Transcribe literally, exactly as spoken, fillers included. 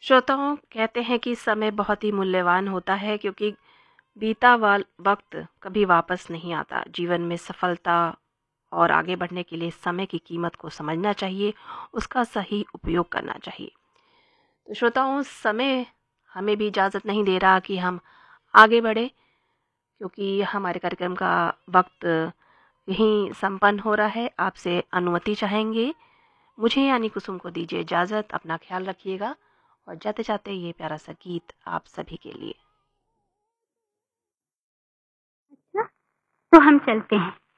श्रोताओं कहते हैं कि समय बहुत ही मूल्यवान होता है क्योंकि बीता वाल वक्त कभी वापस नहीं आता। जीवन में सफलता और आगे बढ़ने के लिए समय की कीमत को समझना चाहिए, उसका सही उपयोग करना चाहिए। तो श्रोताओं, समय हमें भी इजाज़त नहीं दे रहा कि हम आगे बढ़े, क्योंकि हमारे कार्यक्रम का वक्त यहीं संपन्न हो रहा है। आपसे अनुमति चाहेंगे, मुझे यानी कुसुम को दीजिए इजाज़त। अपना ख्याल रखिएगा और जाते जाते ये प्यारा सा गीत आप सभी के लिए। अच्छा, तो हम चलते हैं।